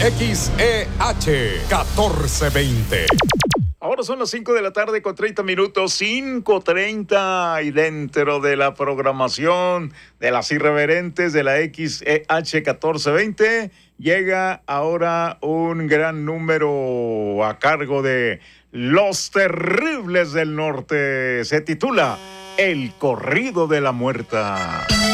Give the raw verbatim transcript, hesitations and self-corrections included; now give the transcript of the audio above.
X E H catorce veinte. Ahora son las cinco de la tarde con treinta minutos, cinco treinta, y dentro de la programación de las irreverentes de la X E H catorce veinte llega ahora un gran número a cargo de Los Terribles del Norte. Se titula El Corrido de la Muerta.